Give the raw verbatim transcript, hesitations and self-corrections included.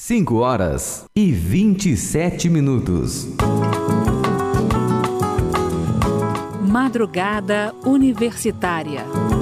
cinco horas e vinte e sete minutos. Madrugada Universitária.